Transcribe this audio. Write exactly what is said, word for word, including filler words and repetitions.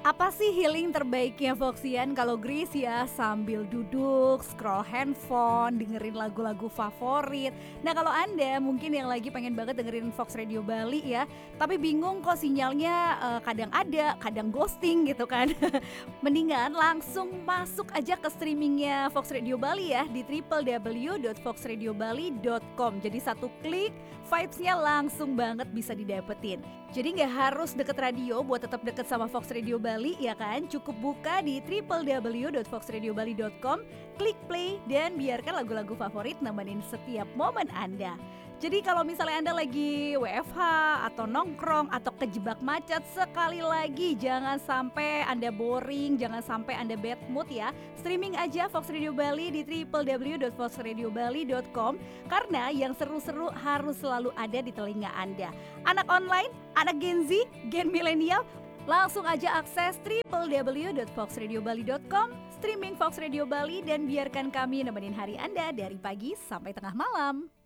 Apa sih healing terbaiknya Foxian? Kalau Grace ya sambil duduk, scroll handphone, dengerin lagu-lagu favorit. Nah kalau Anda mungkin yang lagi pengen banget dengerin Fox Radio Bali ya, tapi bingung kok sinyalnya eh, kadang ada, kadang ghosting gitu kan. Mendingan langsung masuk aja ke streamingnya Fox Radio Bali ya di w w w dot fox radio bali dot com. Jadi satu klik, vibes-nya langsung banget bisa didapetin. Jadi nggak harus deket radio buat tetap deket sama Fox Radio Bali ya kan? Cukup buka di w w w dot fox radio bali dot com, klik play dan biarkan lagu-lagu favorit nemenin setiap momen Anda. Jadi kalau misalnya Anda lagi W F H atau nongkrong atau kejebak macet, sekali lagi jangan sampai Anda boring, jangan sampai Anda bad mood ya. Streaming aja Fox Radio Bali di w w w dot fox radio bali dot com karena yang seru-seru harus selalu ada di telinga Anda. Anak online, anak Gen Z, Gen milenial, langsung aja akses w w w dot fox radio bali dot com, streaming Fox Radio Bali dan biarkan kami nemenin hari Anda dari pagi sampai tengah malam.